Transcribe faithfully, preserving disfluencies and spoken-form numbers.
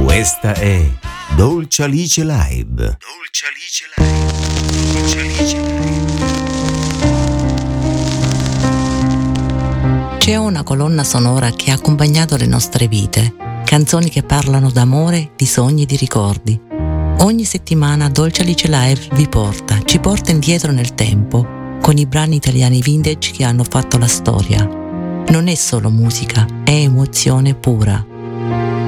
Questa è Dolce Alice Live. Dolce Alice Live. Dolce Alice Live. C'è una colonna sonora che ha accompagnato le nostre vite, canzoni che parlano d'amore, di sogni e di ricordi. Ogni settimana Dolce Alice Live vi porta, ci porta indietro nel tempo, con i brani italiani vintage che hanno fatto la storia. Non è solo musica, è emozione pura.